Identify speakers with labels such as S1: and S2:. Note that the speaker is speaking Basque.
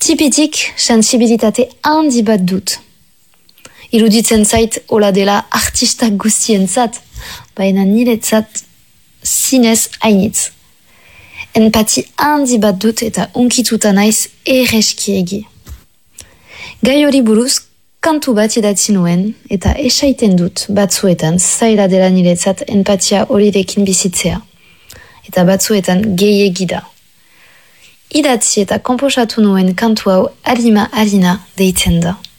S1: Tipitik sensibilitate handi bat dut. Iruditzen zait hola dela artistak guztientzat, baina niretzat zinez hainitz. Empati handi bat dut eta unkituta naiz erreskiegi. Gai hori buruz kantu bat idatzi nuen eta esaiten dut batzuetan zaila dela niretzat empatia horirekin bizitzea. Eta batzuetan gehiegi da. Idatzi eta komposatu nuen kantu hau Alima Alina deitzen da.